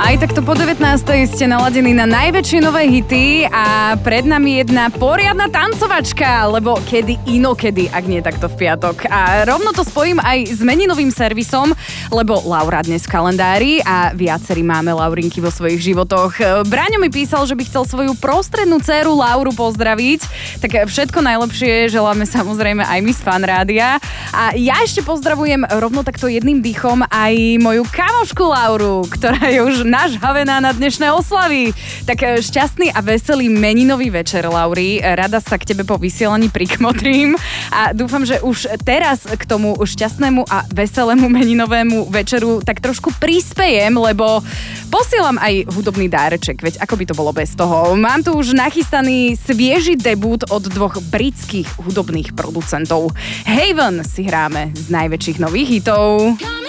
Aj takto po 19. ste naladení na najväčšie nové hity a pred nami jedna poriadna tancovačka, lebo kedy inokedy, ak nie takto v piatok. A rovno to spojím aj s meninovým servisom, lebo Laura dnes v kalendári a viacerí máme Laurinky vo svojich životoch. Braňo mi písal, že by chcel svoju prostrednú dcéru Lauru pozdraviť, tak všetko najlepšie želáme samozrejme aj my z Fan Rádia. A ja ešte pozdravujem rovno takto jedným dýchom aj moju kamošku Lauru, ktorá je už nažhavená na dnešné oslavy. Tak šťastný a veselý meninový večer, Lauri. Rada sa k tebe po vysielaní prikmotrím a dúfam, že už teraz k tomu šťastnému a veselému meninovému večeru tak trošku prispejem, lebo posielam aj hudobný dáreček, veď ako by to bolo bez toho. Mám tu už nachystaný svieži debut od dvoch britských hudobných producentov. Haven si hráme z najväčších nových hitov.